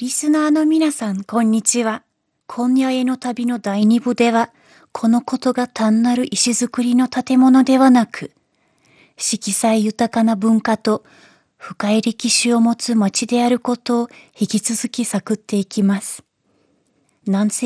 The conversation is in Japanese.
リスナーの皆さん、こんにちは。今夜への旅の第2部では、このことが単なる石造りの建物ではなく、色彩豊かな文化と深い歴史を持つ町であることを引き続き探っていきます。南西